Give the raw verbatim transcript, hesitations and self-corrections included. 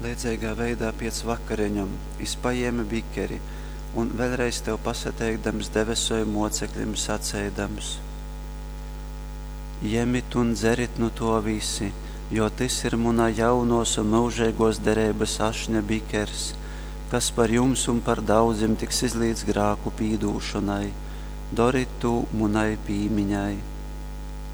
Līdzīgā veidā piec vakariņam, izpaiemi bikeri, un vēlreiz tev pasateikdams debesoju mocekļiem sacēdams: Jemit un dzerit nu to visi, jo tas ir munā jaunos un mūžēgos derības ašņa bikers, kas par jums un par daudziem tiks izlīdz grāku pīdūšanai. Dorit tu munai pīmiņai.